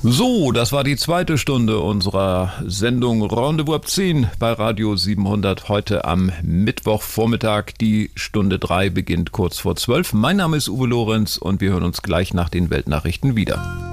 So, das war die zweite Stunde unserer Sendung Rendezvous ab 10 bei Radio 700. Heute am Mittwochvormittag. Die Stunde 3 beginnt kurz vor 12. Mein Name ist Uwe Lorenz und wir hören uns gleich nach den Weltnachrichten wieder.